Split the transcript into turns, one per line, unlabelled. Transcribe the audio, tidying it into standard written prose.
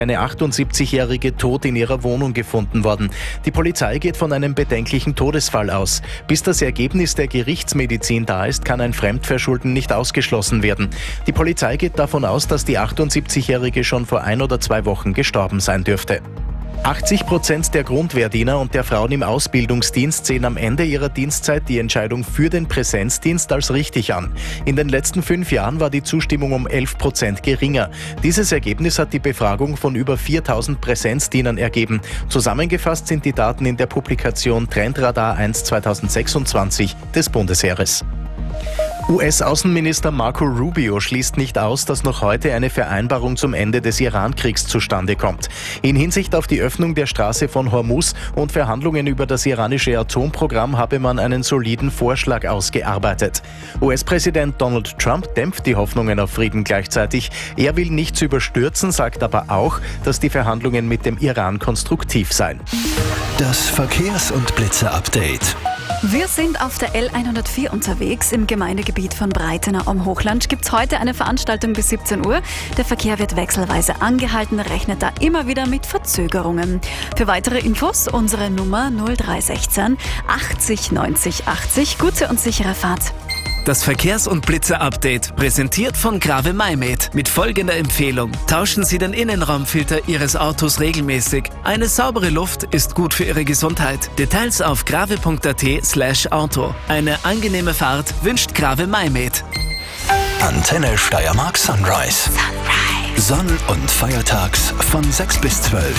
Eine 78-Jährige tot in ihrer Wohnung gefunden worden. Die Polizei geht von einem bedenklichen Todesfall aus. Bis das Ergebnis der Gerichtsmedizin da ist, kann ein Fremdverschulden nicht ausgeschlossen werden. Die Polizei geht davon aus, dass die 78-Jährige schon vor 1 oder 2 Wochen gestorben sein dürfte. 80% der Grundwehrdiener und der Frauen im Ausbildungsdienst sehen am Ende ihrer Dienstzeit die Entscheidung für den Präsenzdienst als richtig an. In den letzten 5 Jahren war die Zustimmung um 11% geringer. Dieses Ergebnis hat die Befragung von über 4000 Präsenzdienern ergeben. Zusammengefasst sind die Daten in der Publikation Trendradar 1 2026 des Bundesheeres. US-Außenminister Marco Rubio schließt nicht aus, dass noch heute eine Vereinbarung zum Ende des Iran-Kriegs zustande kommt. In Hinsicht auf die Öffnung der Straße von Hormuz und Verhandlungen über das iranische Atomprogramm habe man einen soliden Vorschlag ausgearbeitet. US-Präsident Donald Trump dämpft die Hoffnungen auf Frieden gleichzeitig. Er will nichts überstürzen, sagt aber auch, dass die Verhandlungen mit dem Iran konstruktiv seien.
Das Verkehrs- und Blitze-Update.
Wir sind auf der L104 unterwegs. Im Gemeindegebiet von Breitenau am Hochland gibt es heute eine Veranstaltung bis 17 Uhr. Der Verkehr wird wechselweise angehalten, rechnet da immer wieder mit Verzögerungen. Für weitere Infos unsere Nummer 0316 80 90 80. Gute und sichere Fahrt.
Das Verkehrs- und Blitze-Update, präsentiert von Grave Maimed, mit folgender Empfehlung. Tauschen Sie den Innenraumfilter Ihres Autos regelmäßig. Eine saubere Luft ist gut für Ihre Gesundheit. Details auf grave.at/auto. Eine angenehme Fahrt wünscht Grave Maimed.
Antenne Steiermark Sunrise. Sonn- und feiertags von 6 bis 12.